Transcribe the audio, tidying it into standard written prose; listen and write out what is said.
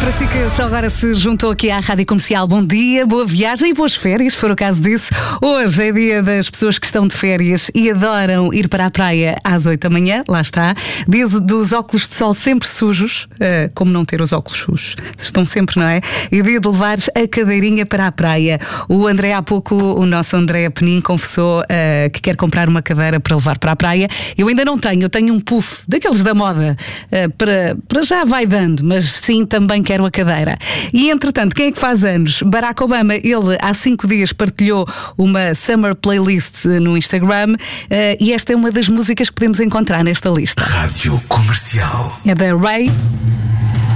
Para si que só agora se juntou aqui à Rádio Comercial, bom dia, boa viagem e boas férias, se for o caso disso. Hoje é dia das pessoas que estão de férias e adoram ir para a praia às 8 da manhã, lá está. Dia dos óculos de sol sempre sujos, como não ter os óculos sujos, estão sempre, não é? E dia de levar a cadeirinha para a praia. O André, há pouco, o nosso André Penin confessou que quer comprar uma cadeira para levar para a praia. Eu ainda não tenho, eu tenho um puff, daqueles da moda, para já vai dando, mas sim, também quero a cadeira. E entretanto, quem é que faz anos? Barack Obama, ele há 5 dias partilhou uma Summer Playlist no Instagram e esta é uma das músicas que podemos encontrar nesta lista. Rádio Comercial. É da Ray